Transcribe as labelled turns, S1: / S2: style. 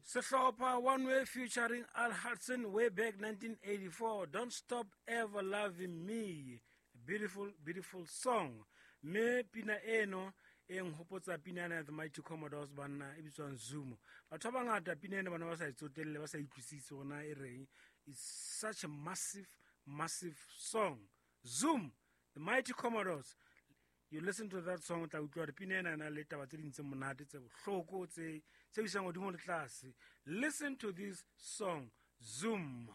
S1: Sehlopha One Way featuring Al Hudson way back 1984. Don't Stop Ever Loving Me. A beautiful, beautiful song. Me pina eno eng hopotsa pina na the Mighty Commodores bana e bitswang Zoom. Batho ba ngata pina ena bana ba sa itsotelle ba sa itlwisise ona e reng. It's such a massive, massive song. Zoom, the Mighty Commodores. You listen to that song, tla utlwa re pina ena na le taba tse ding tse monate tse bohloko tse isang godimo le tlase. Listen to this song, Zoom.